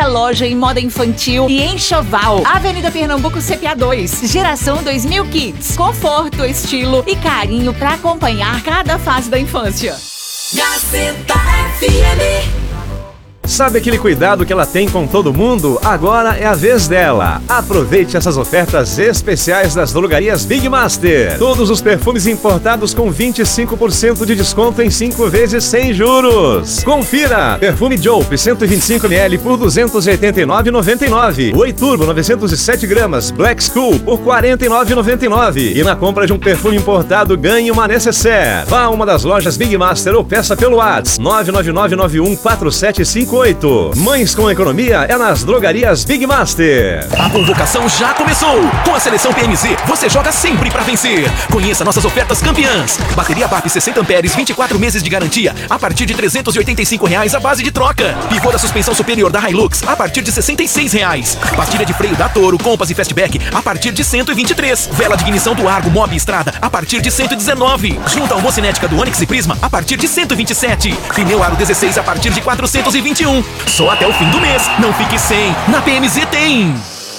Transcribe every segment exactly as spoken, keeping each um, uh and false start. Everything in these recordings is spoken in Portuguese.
loja em moda infantil e enxoval. Avenida Pernambuco C P A dois, Geração dois mil Kids. Conforto, estilo e carinho para acompanhar cada fase da infância. Gazeta F M. Sabe aquele cuidado que ela tem com todo mundo? Agora é a vez dela. Aproveite essas ofertas especiais das drogarias Big Master. Todos os perfumes importados com vinte e cinco por cento de desconto em cinco vezes sem juros. Confira! Perfume Jope cento e vinte e cinco mililitros por duzentos e oitenta e nove reais e noventa e nove centavos. Oi Turbo novecentos e sete gramas Black School por quarenta e nove reais e noventa e nove centavos. E na compra de um perfume importado ganhe uma necessaire. Vá a uma das lojas Big Master ou peça pelo WhatsApp nove nove nove nove um quatro sete cinco oito. Mães com economia é nas drogarias Big Master. A convocação já começou. Com a seleção P M Z, você joga sempre pra vencer. Conheça nossas ofertas campeãs. Bateria B A P sessenta amperes, vinte e quatro meses de garantia, a partir de trezentos e oitenta e cinco reais a base de troca. Pivô da suspensão superior da Hilux, a partir de sessenta e seis reais. Pastilha de freio da Toro, Compass e Fastback, a partir de cento e vinte e três. Vela de ignição do Argo, Mob e Estrada, a partir de cento e dezenove. Junta a homocinética do Onix e Prisma, a partir de cento e vinte e sete. Pneu Aro dezesseis, a partir de quatrocentos e vinte e um. Só até o fim do mês. Não fique sem. Na P M Z tem.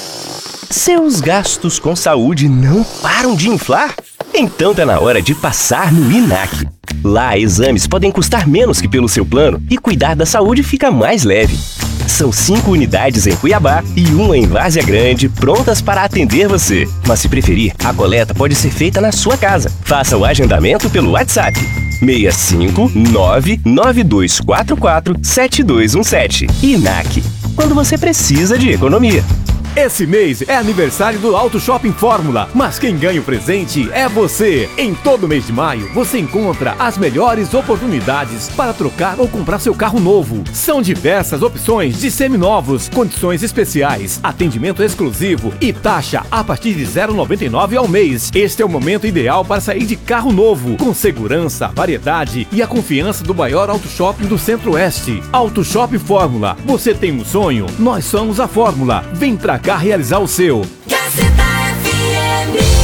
Seus gastos com saúde não param de inflar? Então tá na hora de passar no I N A C. Lá, exames podem custar menos que pelo seu plano e cuidar da saúde fica mais leve. São cinco unidades em Cuiabá e uma em Várzea Grande, prontas para atender você. Mas se preferir, a coleta pode ser feita na sua casa. Faça o agendamento pelo WhatsApp seis cinco nove nove dois quatro quatro sete dois um sete. I N A C, quando você precisa de economia. Esse mês é aniversário do Auto Shopping Fórmula, mas quem ganha o presente é você. Em todo mês de maio, você encontra as melhores oportunidades para trocar ou comprar seu carro novo. São diversas opções de seminovos, condições especiais, atendimento exclusivo e taxa a partir de zero vírgula noventa e nove ao mês. Este é o momento ideal para sair de carro novo, com segurança, variedade e a confiança do maior Auto Shopping do Centro-Oeste. Auto Shopping Fórmula. Você tem um sonho? Nós somos a Fórmula. Vem pra cá realizar o seu. Gazeta F M.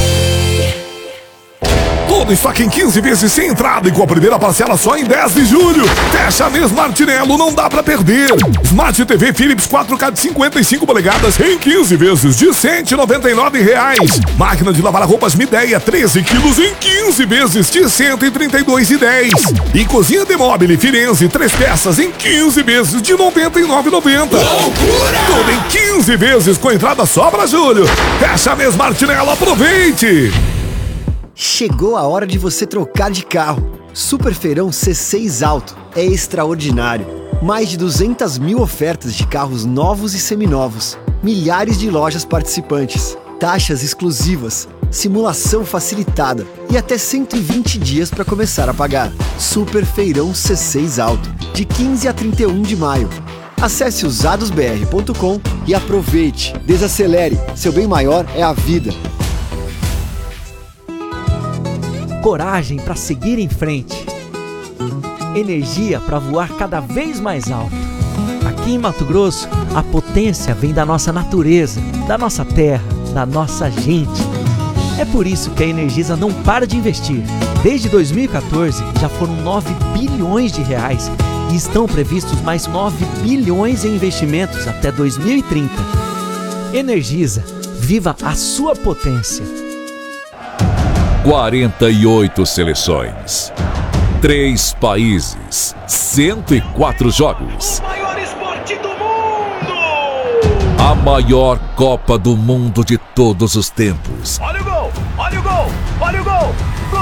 Tudo estoque em quinze vezes sem entrada e com a primeira parcela só em dez de julho. Fecha mês Martinello, não dá pra perder. Smart T V Philips quatro K de cinquenta e cinco polegadas em quinze vezes de cento e noventa e nove reais. Máquina de lavar roupas Midea treze quilos em quinze vezes de cento e trinta e dois reais e dez centavos. E cozinha de Mobile Firenze três peças em quinze vezes de noventa e nove reais e noventa centavos. Loucura! Tudo em quinze vezes com entrada só pra julho. Fecha mês Martinello, aproveite! Chegou a hora de você trocar de carro. Super Feirão C seis Auto é extraordinário. Mais de duzentas mil ofertas de carros novos e seminovos. Milhares de lojas participantes. Taxas exclusivas. Simulação facilitada. E até cento e vinte dias para começar a pagar. Super Feirão C seis Auto. De quinze a trinta e um de maio. Acesse usados b r ponto com e aproveite. Desacelere. Seu bem maior é a vida. Coragem para seguir em frente. Energia para voar cada vez mais alto. Aqui em Mato Grosso, a potência vem da nossa natureza, da nossa terra, da nossa gente. É por isso que a Energisa não para de investir. Desde dois mil e quatorze, já foram nove bilhões de reais e estão previstos mais nove bilhões em investimentos até dois mil e trinta. Energisa, viva a sua potência. quarenta e oito seleções, três países, cento e quatro jogos. O maior esporte do mundo! A maior Copa do Mundo de todos os tempos. Olha o gol! Olha o gol! Olha o gol! Gol!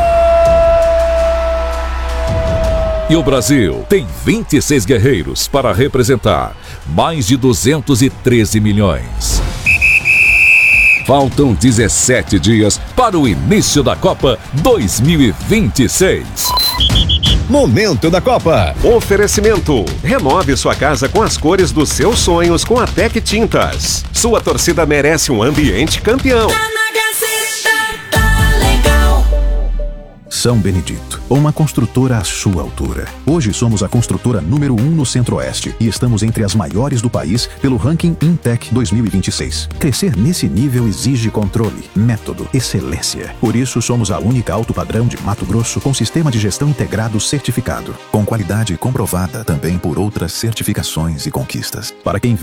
E o Brasil tem vinte e seis guerreiros para representar mais de duzentos e treze milhões. Faltam dezessete dias para o início da Copa dois mil e vinte e seis. Momento da Copa. Oferecimento. Renove sua casa com as cores dos seus sonhos com a Tec Tintas. Sua torcida merece um ambiente campeão. São Benedito, uma construtora à sua altura. Hoje somos a construtora número um no Centro-Oeste e estamos entre as maiores do país pelo ranking Intec dois mil e vinte e seis. Crescer nesse nível exige controle, método, excelência. Por isso somos a única alto padrão de Mato Grosso com sistema de gestão integrado certificado, com qualidade comprovada também por outras certificações e conquistas. Para quem